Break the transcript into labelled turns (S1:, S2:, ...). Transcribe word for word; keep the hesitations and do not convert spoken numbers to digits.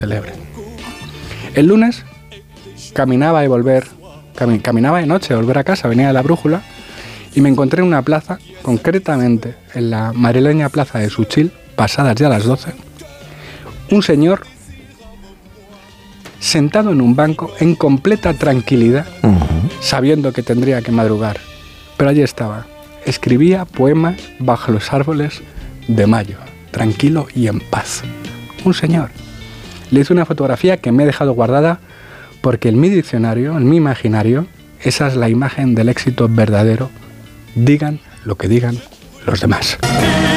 S1: celebre. El lunes caminaba de volver, cami- caminaba de noche a volver a casa, venía de la Brújula y me encontré en una plaza, concretamente en la madrileña plaza de Suchil, pasadas ya las doce, un señor sentado en un banco en completa tranquilidad, uh-huh. sabiendo que tendría que madrugar, pero allí estaba, escribía poemas bajo los árboles de mayo, tranquilo y en paz. Un señor. Le hice una fotografía que me he dejado guardada porque en mi diccionario, en mi imaginario, esa es la imagen del éxito verdadero, digan lo que digan los demás.